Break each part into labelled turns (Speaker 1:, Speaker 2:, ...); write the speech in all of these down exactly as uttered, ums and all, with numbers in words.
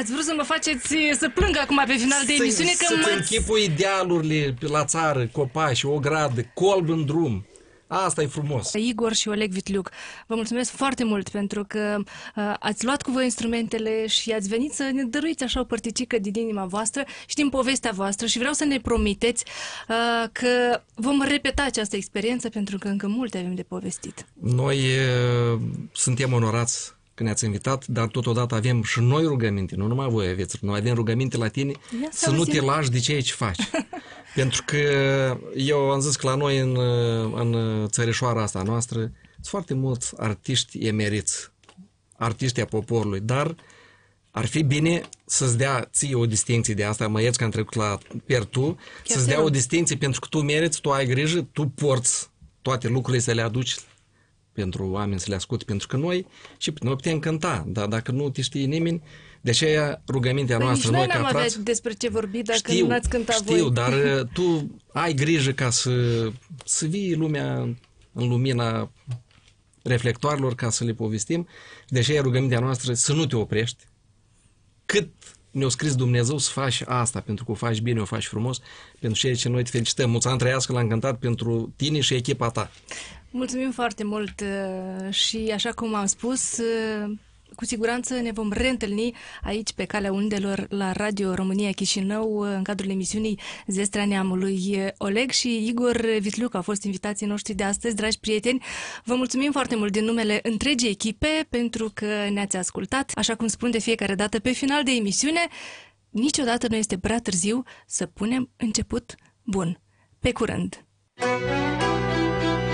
Speaker 1: ați vrut să mă faceți să plâng acum pe final de emisiune că
Speaker 2: Să-ți
Speaker 1: mă...
Speaker 2: închipui idealurile la țară, copaci, o gradă, colb în drum. Asta e frumos.
Speaker 1: Igor și Oleg Vitliuc, vă mulțumesc foarte mult pentru că uh, ați luat cu voi instrumentele și ați venit să ne dăruiți așa o părticică din inima voastră și din povestea voastră și vreau să ne promiteți uh, că vom repeta această experiență pentru că încă multe avem de povestit.
Speaker 2: Noi uh, suntem onorați că ne-ați invitat, dar totodată avem și noi rugăminte, nu numai voi aveți, noi avem rugăminte la tine
Speaker 1: Ia
Speaker 2: să nu te lași de ceea ce faci. Pentru că eu am zis că la noi în, în țărișoara asta noastră sunt foarte mulți artiști emeriți, artiști a poporului, dar ar fi bine să-ți dea ție o distinție de asta, mă ierți că am trecut la per tu, să-ți dea o distinție pentru că tu meriți, tu ai grijă, tu porți toate lucrurile să le aduci pentru oameni să le asculte, pentru că noi și noi putem cânta, dar dacă nu te știe nimeni, de aceea rugămintea
Speaker 1: păi
Speaker 2: noastră,
Speaker 1: noi
Speaker 2: noi ca frați...
Speaker 1: despre ce vorbi dacă
Speaker 2: știu,
Speaker 1: nu ați cântat
Speaker 2: știu,
Speaker 1: voi.
Speaker 2: dar tu ai grijă ca să, să vii lumea în lumina reflectoarelor ca să le povestim, de aceea rugămintea noastră să nu te oprești, cât ne-a scris Dumnezeu să faci asta, pentru că o faci bine, o faci frumos, pentru ceea ce noi te felicităm. Mulți ani trăiască, l-am cântat pentru tine și echipa ta.
Speaker 1: Mulțumim foarte mult și așa cum am spus, cu siguranță ne vom reîntâlni aici pe calea undelor la Radio România Chișinău în cadrul emisiunii Zestrea Neamului. Oleg și Igor Vitliuc au fost invitații noștri de astăzi, dragi prieteni. Vă mulțumim foarte mult din numele întregii echipe pentru că ne-ați ascultat. Așa cum spun de fiecare dată pe final de emisiune, niciodată nu este prea târziu să punem început bun. Pe curând!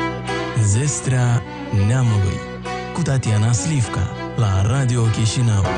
Speaker 3: Zestrea Neamului cu Tatiana Slivka la Radio Chișinău.